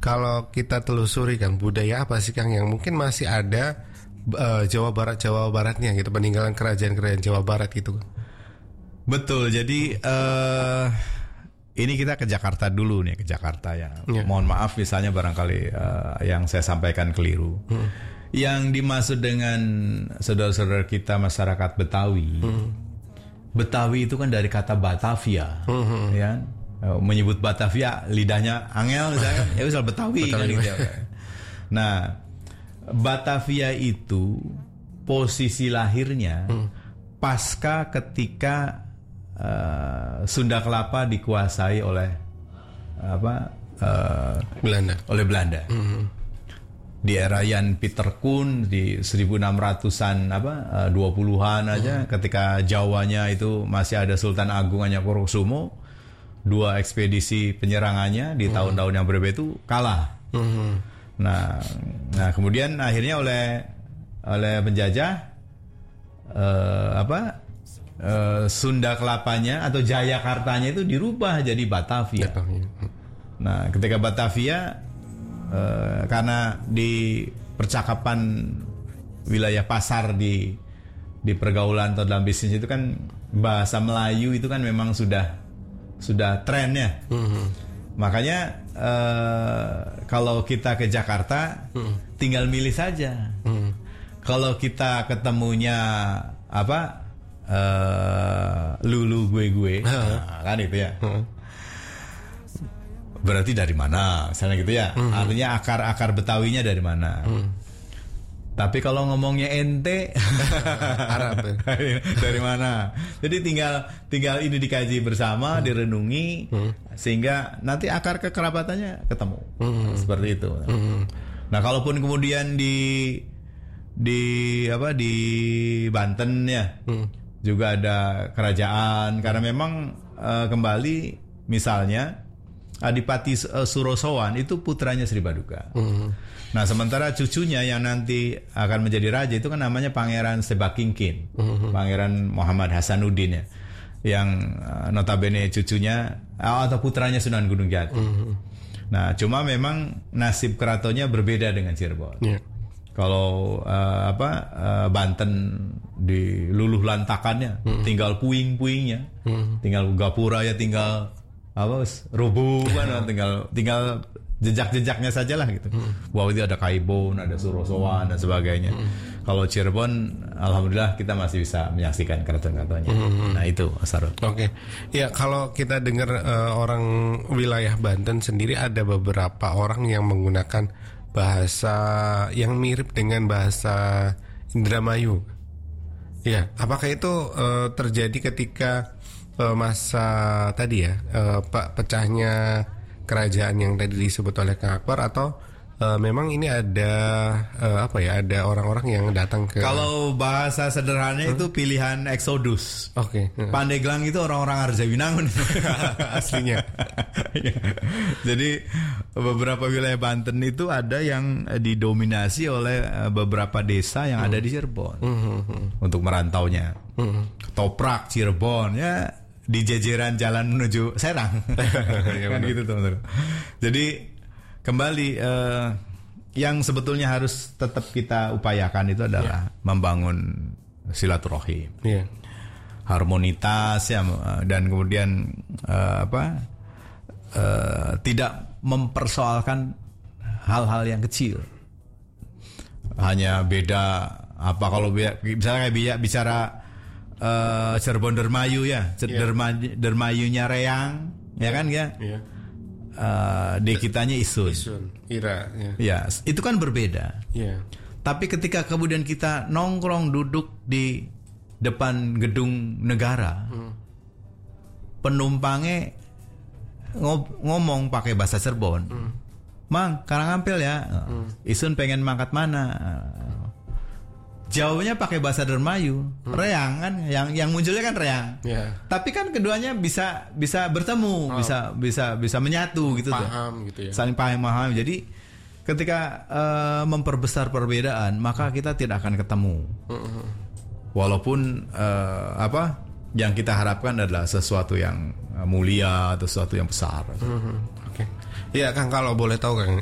kalau kita telusuri Kang, budaya apa sih Kang yang mungkin masih ada Jawa Baratnya gitu, peninggalan kerajaan-kerajaan Jawa Barat gitu. Betul. Jadi ini kita ke Jakarta dulu nih, ke Jakarta ya. Mohon maaf misalnya barangkali yang saya sampaikan keliru. Yang dimaksud dengan saudara-saudara kita masyarakat Betawi. Betawi itu kan dari kata Batavia, ya. Menyebut Batavia lidahnya angel misalnya, ya misal Betawi kan gitu ya. Nah, Batavia itu posisi lahirnya pasca ketika Sunda Kelapa dikuasai oleh Belanda. Oleh Belanda. Di era Jan Pieter Koen di 1600-an 20-an aja, ketika Jawanya itu masih ada Sultan Agung Hanyakorokusumo, 2 ekspedisi penyerangannya di tahun-tahun yang berbeda itu kalah. Nah kemudian akhirnya oleh penjajah Sunda Kelapanya atau Jayakartanya itu dirubah jadi Batavia. Nah, ketika Batavia karena di percakapan wilayah pasar di pergaulan atau dalam bisnis itu kan bahasa Melayu itu kan memang sudah trennya. Makanya kalau kita ke Jakarta tinggal milih saja. Kalau kita ketemunya lulu gue kan itu ya. Berarti dari mana? Misalnya gitu ya. Artinya akar Betawinya dari mana? Tapi kalau ngomongnya ente Arab dari mana? Jadi tinggal ini dikaji bersama, direnungi sehingga nanti akar kekerabatannya ketemu. Seperti itu. Nah, kalaupun kemudian di Banten ya juga ada kerajaan, karena memang kembali misalnya Adipati Surosowan itu putranya Sri Baduga. Nah, sementara cucunya yang nanti akan menjadi raja itu kan namanya Pangeran Sebakingkin, Pangeran Muhammad Hasanuddin ya, yang notabene cucunya atau putranya Sunan Gunung Jati. Nah, cuma memang nasib keratonnya berbeda dengan Cirebon. Kalau Banten di luluh lantakannya, tinggal puing-puingnya, tinggal gapura ya, tinggal rubuh kan, tinggal jejak-jejaknya sajalah gitu. Bahwa itu ada Kaibon, ada Surosowan dan sebagainya. Kalau Cirebon, alhamdulillah kita masih bisa menyaksikan keraton-keratonnya. Nah itu, Asarul. Oke. Ya, kalau kita dengar orang wilayah Banten sendiri ada beberapa orang yang menggunakan bahasa yang mirip dengan bahasa Indramayu. Ya, apakah itu terjadi ketika masa tadi ya, pecahnya kerajaan yang tadi disebut oleh Kang Akbar, atau memang ini ada ada orang-orang yang datang ke... Kalau bahasa sederhananya itu pilihan eksodus. Oke. Pandeglang itu orang-orang Arjawinangun aslinya. Jadi beberapa wilayah Banten itu ada yang didominasi oleh beberapa desa yang ada di Cirebon untuk merantaunya. Ketoprak Cirebon ya, di jajaran jalan menuju Serang. Kan gitu teman-teman. Jadi kembali yang sebetulnya harus tetap kita upayakan itu adalah membangun silaturahim, harmonitas ya, dan kemudian tidak mempersoalkan hal-hal yang kecil. Hanya beda kalau misalnya kayak bicara Cirebon Dermayu ya, Dermayunya Reang ya kan ya. Di kitanya Isun, Ira, ya itu kan berbeda. Tapi ketika kemudian kita nongkrong duduk di depan gedung negara, penumpangnya ngomong pakai bahasa Cirebon, Mang, Karangampil ya, Isun pengen mangkat mana? Jawabnya pakai bahasa Dermayu, Reang kan, yang munculnya kan Reang. Tapi kan keduanya bisa bertemu, bisa menyatu gitu, paham gitu ya. Saling paham. Jadi ketika memperbesar perbedaan, maka kita tidak akan ketemu. Walaupun yang kita harapkan adalah sesuatu yang mulia atau sesuatu yang besar. Oke. Ya Kang, kalau boleh tahu Kang,